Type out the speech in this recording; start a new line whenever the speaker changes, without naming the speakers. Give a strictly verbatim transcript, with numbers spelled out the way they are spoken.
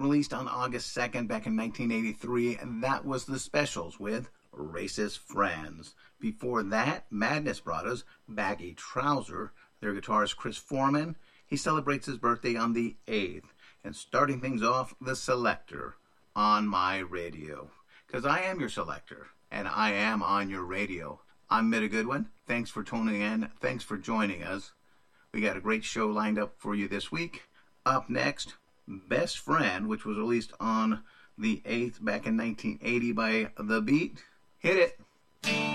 released on August second back in nineteen eighty-three, and that was The Specials with Racist Friends. Before that, Madness brought us Baggy Trouser. Their guitarist Chris Foreman, he celebrates his birthday on the eighth. And starting things off, The Selector on my radio. Because I am your selector, and I am on your radio. I'm Mitta Goodwin. Thanks for tuning in. Thanks for joining us. We got a great show lined up for you this week. Up next, Best Friend, which was released on the eighth back in nineteen eighty by The Beat. Hit it.